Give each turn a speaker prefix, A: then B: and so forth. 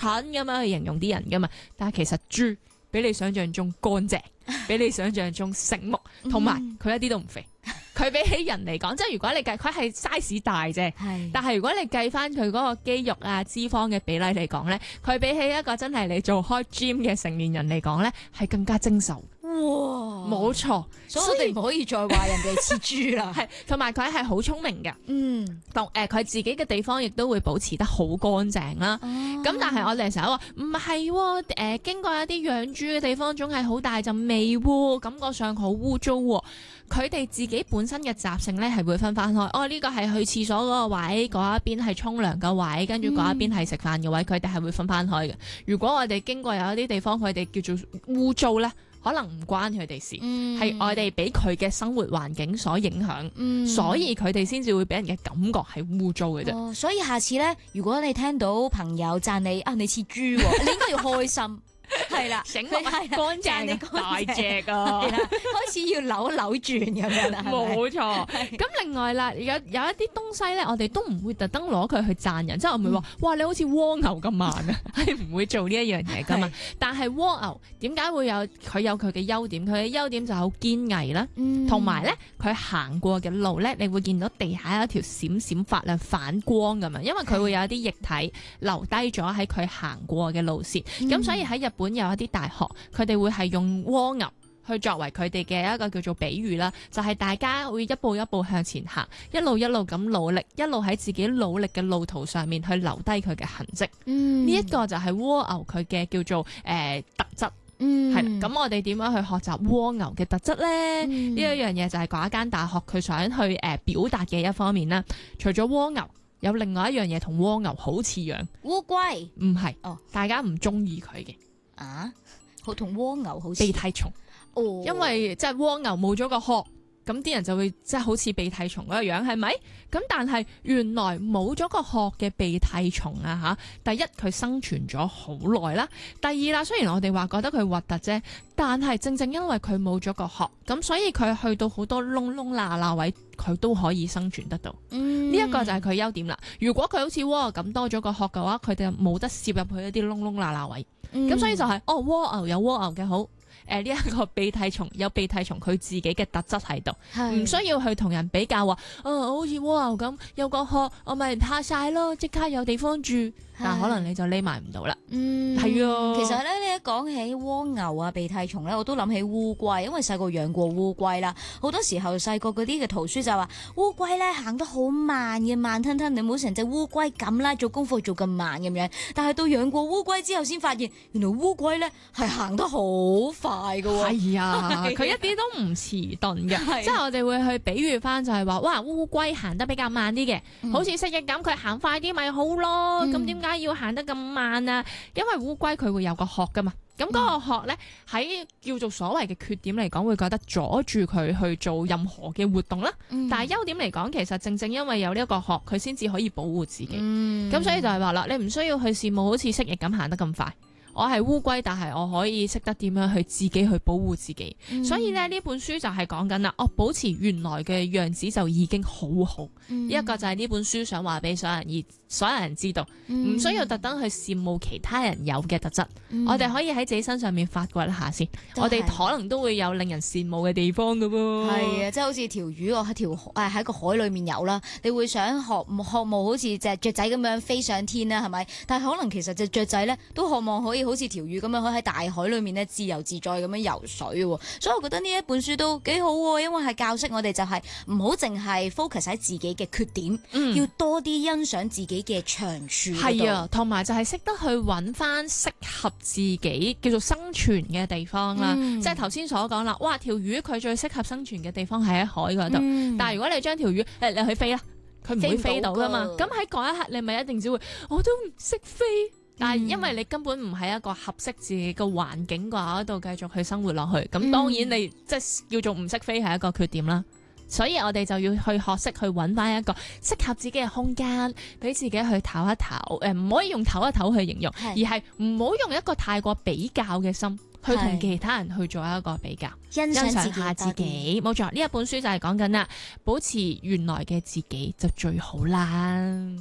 A: 蠢咁樣去形容啲人噶嘛。但係其實豬比你想象中乾淨，比你想象中醒目，同埋佢一啲都唔肥。佢比起人嚟講，即係如果你計佢係 size 大啫，但係如果你計翻佢嗰個肌肉啊脂肪嘅比例嚟講咧，佢比起一個真係你做開 gym 嘅成年人嚟講咧，係更加精瘦。
B: 哇，
A: 冇錯，
B: 所以我哋唔可以再話人哋似豬啦。
A: 係，同埋佢係好聰明嘅，同佢自己嘅地方亦都會保持得好乾淨啦。咁但係我哋成日話唔係，經過一啲養豬嘅地方，總係好大陣味喎，感覺上好污糟喎。佢哋自己本身嘅習性咧係會分翻開，呢個係去廁所嗰個位，嗰一邊係沖涼嘅位，跟住嗰一邊係食飯嘅位，佢哋係會分翻開嘅。如果我哋經過有一啲地方，佢哋叫做污糟咧，可能唔關佢哋事，係我哋俾佢嘅生活環境所影響，所以佢哋先至會俾人嘅感覺係污糟嘅啫。
B: 所以下次咧，如果你聽到朋友讚你你似豬喎，你應該要開心。係啦，
A: 醒目乾淨大隻啊，
B: 開始要扭一扭轉咁樣啦。
A: 冇錯。咁另外啦，有一啲東西咧，我哋都唔會特登攞佢去讚人，即係我唔會話哇你好似蝸牛咁慢啊，係唔會做呢一樣嘢噶嘛。但係蝸牛點解會有佢嘅優點？佢嘅優點就係好堅毅啦，同埋咧佢行過嘅路咧，你會見到地下有一條閃閃發亮反光咁樣，因為佢會有一啲液體留低咗喺佢行過嘅路線，咁所以喺日本有一啲大學，佢哋會係用蝸牛去作為佢哋嘅一個叫做比喻啦，就係大家會一步一步向前行，一路一路咁努力，一路喺自己努力嘅路途上面去留低佢嘅痕跡。呢一個就係蝸牛佢嘅叫做特質。係啦，咁我哋點樣去學習蝸牛嘅特質咧？呢一樣嘢就係嗰一間大學佢想去表達嘅一方面啦。除咗蝸牛，有另外一樣嘢同蝸牛好似樣，
B: 烏龜
A: 唔係，大家唔中意佢嘅。
B: 好同蝸牛好似
A: 鼻涕蟲，因為即係蝸牛冇咗個殼，咁啲人就會即係好似鼻涕蟲嗰個樣，係咪？咁但係原來冇咗個殼嘅鼻涕蟲啊第一佢生存咗好耐啦，第二啦，雖然我哋話覺得佢核突啫，但係正正因為佢冇咗個殼，咁所以佢去到好多窿窿罅罅位，佢都可以生存得到。呢一個就係佢優點啦。如果佢好似蝸牛咁多咗個殼嘅話，佢哋冇得攝入去一啲窿窿罅罅位。咁所以就係蝸牛有蝸牛嘅好，呢一個鼻涕蟲有鼻涕蟲佢自己嘅特質喺度，唔需要去同人比較話，好似蝸牛咁有個殼，我咪怕晒咯，即刻有地方住。但可能你就匿埋唔到啦。係啊。
B: 其實咧，你一講起蝸牛啊、鼻涕蟲咧，我都諗起烏龜，因為細個養過烏龜啦。好多時候細個嗰啲嘅圖書就話烏龜咧行得好慢嘅，慢吞吞，你唔好成隻烏龜咁啦，做功課做咁慢咁樣。但係到養過烏龜之後，先發現原來烏龜咧係行得好快㗎喎。
A: 係啊，佢一啲都唔遲鈍嘅。即係我哋會去比喻翻就係話，哇烏龜行得比較慢啲嘅，好似蜥蜴咁，佢行快啲咪好咯。咁點解要行得咁慢啊？因為烏龜佢會有個殼噶嘛，咁嗰個殼咧喺叫做所謂嘅缺點嚟講，會覺得阻住佢去做任何嘅活動啦。但係優點嚟講，其實正正因為有呢一個殼，佢先至可以保護自己。咁所以就係話啦，你唔需要去羨慕好似蜥蜴咁行得咁快。我係烏龜，但係我可以識得點樣去自己去保護自己。所以咧呢本書就係講緊啦，保持原來嘅樣子就已經好好。一個就係呢本書想話俾所有人知道，唔需要特登去羨慕其他人有嘅特質。我哋可以喺自己身上面發掘一下先，我哋可能都會有令人羨慕嘅地方噶噃。
B: 係啊，即係好似條魚我喺個海裏面游啦，你會想渴慕好似隻雀仔咁樣飛上天啦，係咪？但係可能其實隻雀仔咧都渴望可以好似條魚咁樣，可以喺大海裏面咧自由自在咁樣游水喎。所以我覺得呢一本書都幾好喎，因為係教識我哋就係唔好淨係 focus 喺自己嘅缺點，要多啲欣賞自己嘅長處。
A: 係啊，同埋就係識得去揾翻適合自己叫做生存嘅地方啦。即係頭先所講啦，哇條魚佢最適合生存嘅地方係喺海嗰度。但係如果你將條魚你去飛啦，佢唔會飛到噶嘛。咁喺嗰一刻你咪一定只會我都唔識飛。但係因為你根本唔喺一個合適自己嘅環境嗰度繼續去生活落去，咁當然你即係叫做唔識飛係一個缺點啦。所以我哋就要去學識去揾翻一個適合自己嘅空間，俾自己去唞一唞。唔可以用唞一唞去形容，而係唔好用一個太過比較嘅心去同其他人去做一個比較，
B: 欣賞
A: 下自己。冇錯，呢一本書就係講緊啦，保持原來嘅自己就最好啦。